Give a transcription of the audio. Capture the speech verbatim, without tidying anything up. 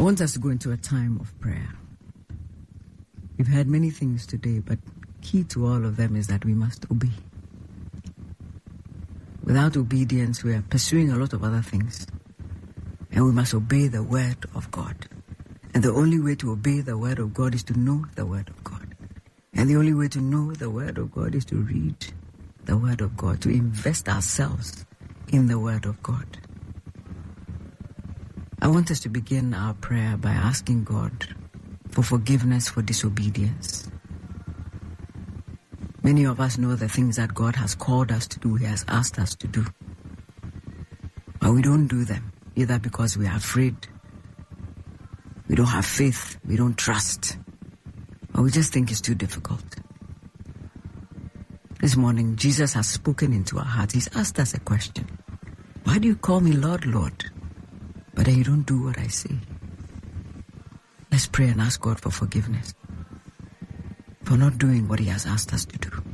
want us to go into a time of prayer. We've heard many things today, but key to all of them is that we must obey. Without obedience, we are pursuing a lot of other things. And we must obey the word of God. And the only way to obey the word of God is to know the word of God. And the only way to know the word of God is to read the word of God, to invest ourselves in the word of God. I want us to begin our prayer by asking God for forgiveness for disobedience. Many of us know the things that God has called us to do, He has asked us to do. But we don't do them, either because we are afraid, we don't have faith, we don't trust, or we just think it's too difficult. This morning, Jesus has spoken into our hearts. He's asked us a question. Why do you call me Lord, Lord, but then you don't do what I say? Let's pray and ask God for forgiveness for not doing what He has asked us to do.